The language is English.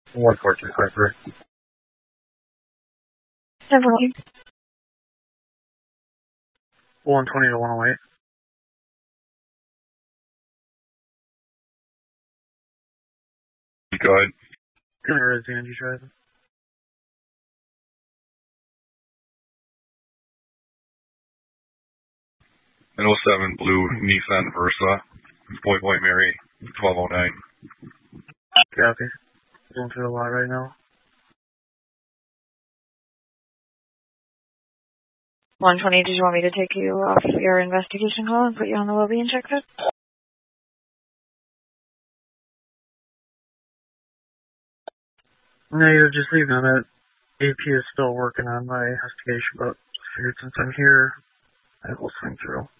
142 Clipper. 7. 120 to 108. Go ahead. Where is Angie driving? An 07 blue Nissan Versa, Point Mary, 1209. Copy. Going through the lot right now. 120, did you want me to take you off your investigation call and put you on the well-being check list? No, you're just leaving it. AP is still working on my investigation, but figured since I'm here, I will swing through.